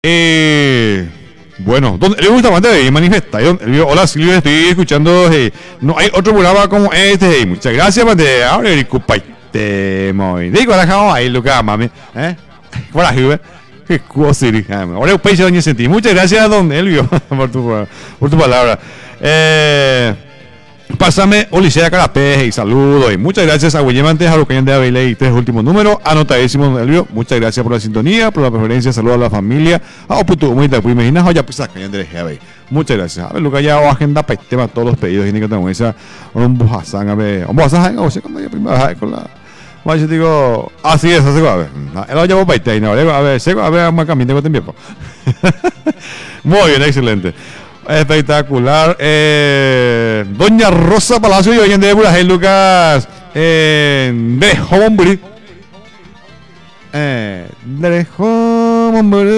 Bueno, ¿dónde le gusta más de manifiesta? Hola Silvia, estoy escuchando. No hay otro programa como este. Muchas gracias, Mande. Ahora, te muy. Digo, la dejamos ahí, Lucas, mami. Hola, Silvia. Qué cosa, ahora un país de doña Sentí. Muchas gracias, don Elvio, por tu palabra. Pásame Olicea Carapé y saludos. Y muchas gracias a Guillemantes, a Lucayan de Avila y 3 últimos números. Anotadísimo, don Elvio. Muchas gracias por la sintonía, por la preferencia. Saludos a la familia. A Oputu, muy de Primejina, Joya Pisa, Cayan de Gebe. Muchas gracias. A ver, Lucas, ya agenda para el tema todos los pedidos. Y que tenemos esa. Un bujazán, a ver. Un bujazán, o sea, cuando ya primero con la. Yo digo, así es, así a ver. Él lo llevo para el teino. A ver, vamos a caminar con tiempo. Muy bien, excelente. Espectacular. Doña Rosa Palacio y hoy en día Lucas de Hombre. De Hombre.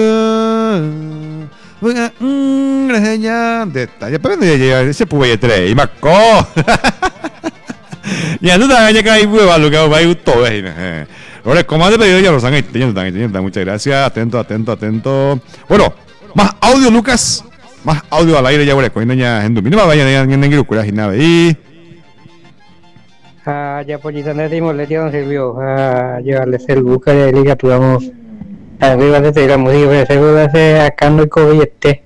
Detalle, pero no llega ese puede tres y marcó. Ya no te hagas que hay hueva, Lucas, va a ir todo. Ahora, como de pedido ya lo saben. Muchas gracias. Atento. Bueno, más audio, Lucas. Más audio al aire ya voy a coger ya en dominio. No vaya en el cura y nada. Y ya por internet dimos le dieron sirvió llevarles el busca de liga tuvimos arriba de la música pero seguro hace acá no COVID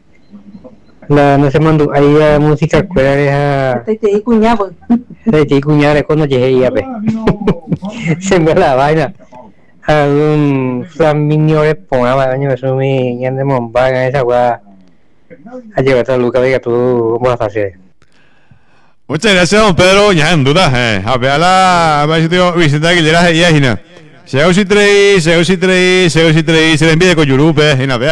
no se mandó ahí la música cuera te cuñaba cuando llegué ya se me la vaina un flaminio de ponga baño eso mi ya de monbaga esa gua a llevar a Lucas diga tú cómo vas a hacer. Muchas gracias, don Pedro. Ya en duda, a ver a ver si Vicente Aguilera y Agina. Se le envía con Yurupe, y nada,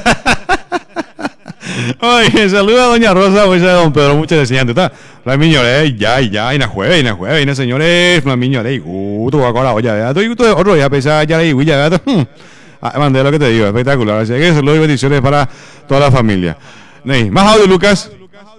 oye, saluda a doña Rosa, muchas de don Pedro, muchas gracias. La miñore, ya, y na jueves, señores, la miñore, tú vas con la olla, tú otro ya pesa ya y ya, mandé lo que te digo, espectacular. Así que saludos y bendiciones para toda la familia. Más audio, Lucas.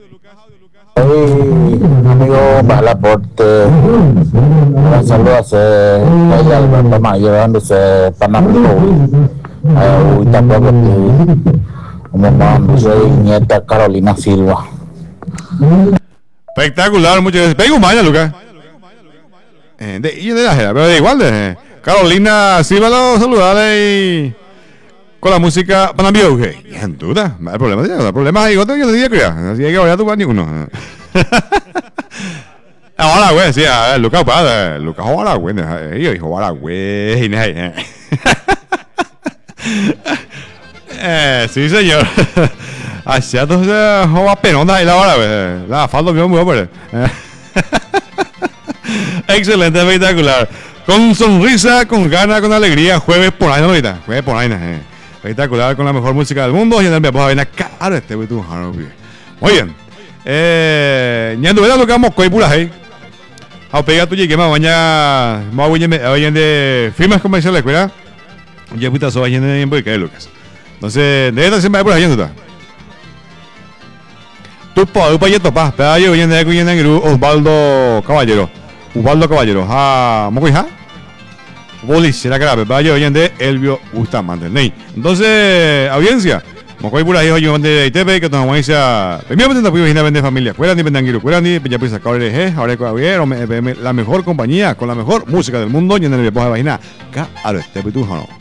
Amigo Balaporte, un saludo a Alberto Mayo, dándose Panamá. Hoy tampoco como mamá, soy nieta Carolina Silva. Espectacular, muchas gracias. Pega un baño, Lucas. De la jera, pero igual Carolina Silva, saludale con la música Panamá. En duda, el problema es que yo te diría que así que vaya a tu baño uno. Ahora, güey, sí, Lucas, ahora, güey, ahora, güey, sí, señor. Hacia entonces, va penonda ahí la hora, güey. La falta muy buena. Excelente, espectacular. Con sonrisa, con ganas, con alegría. Jueves por ahí, ahorita. Espectacular, con la mejor música del mundo. Y en el me puedo ver cara este, güey, tú. Muy bien. Ñando, ¿verdad lo que vamos con puras ahí? A pegar tu llegue más mañana. Más hoy en de firmas comerciales, ¿verdad? Ya puta soy en el tiempo que Lucas. Entonces, de esta siempre hay por ahí, ¿no? Tú para allá topas, pero yo hoy en día que Osvaldo Caballero. ¿Moco hija? Bolis, será grave, pero yo hoy en día Elvio Bustamante. Entonces, audiencia. Mocoy por ahí hoy de ITV que tomamos esa. Primero me tenta vender familia. Cuerani, vendanguiro, cuerani, peña pisa, cabrera, ahora la mejor compañía con la mejor música del mundo y en el de vagina. Acá a este pitujano.